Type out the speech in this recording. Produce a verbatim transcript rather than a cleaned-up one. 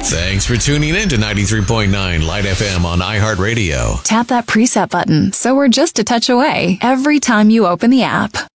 Thanks for tuning in to ninety-three point nine Light F M on iHeartRadio. Tap that preset button so we're just a touch away every time you open the app.